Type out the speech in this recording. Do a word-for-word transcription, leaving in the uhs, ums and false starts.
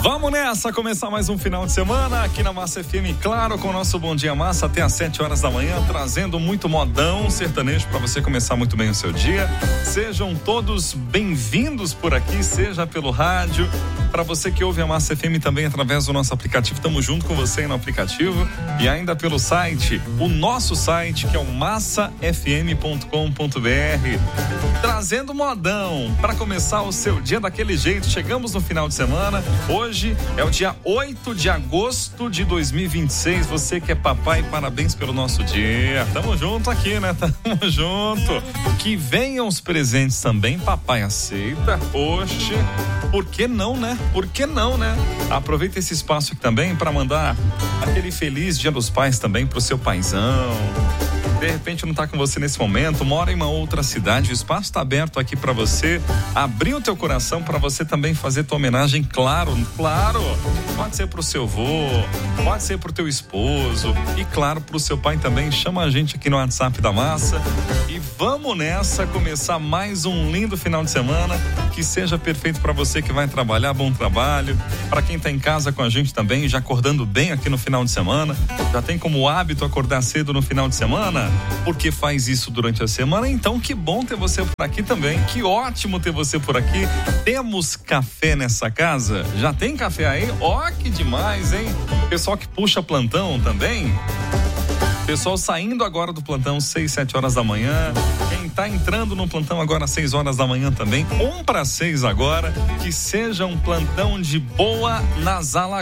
Vamos nessa, começar mais um final de semana aqui na Massa F M, claro, com o nosso Bom Dia Massa até às sete horas da manhã, trazendo muito modão sertanejo para você começar muito bem o seu dia. Sejam todos bem-vindos por aqui, seja pelo rádio, para você que ouve a Massa F M também através do nosso aplicativo. Estamos junto com você aí no aplicativo e ainda pelo site, o nosso site que é o massa f m ponto com ponto b r, trazendo modão para começar o seu dia daquele jeito. Chegamos no final de semana. Hoje é o dia oito de agosto de dois mil e vinte e seis. Você que é papai, parabéns pelo nosso dia. Tamo junto aqui, né? Tamo junto. Que venham os presentes também, papai aceita. Oxe, por que não, né? Por que não, né? Aproveita esse espaço aqui também para mandar aquele feliz Dia dos Pais também pro seu paizão. De repente não tá com você nesse momento, mora em uma outra cidade, o espaço está aberto aqui para você abrir o teu coração para você também fazer tua homenagem, claro, claro, pode ser pro seu avô, pode ser pro teu esposo e claro pro seu pai também. Chama a gente aqui no WhatsApp da Massa e vamos nessa, começar mais um lindo final de semana que seja perfeito para você que vai trabalhar, bom trabalho, para quem tá em casa com a gente também, já acordando bem aqui no final de semana, já tem como hábito acordar cedo no final de semana, porque faz isso durante a semana, então que bom ter você por aqui também, que ótimo ter você por aqui. Temos café nessa casa? Já tem café aí? Ó, que demais, hein? Pessoal que puxa plantão também, pessoal saindo agora do plantão seis, sete horas da manhã, quem tá entrando no plantão agora às seis horas da manhã também, um para seis agora, que seja um plantão de boa nas Alagoas.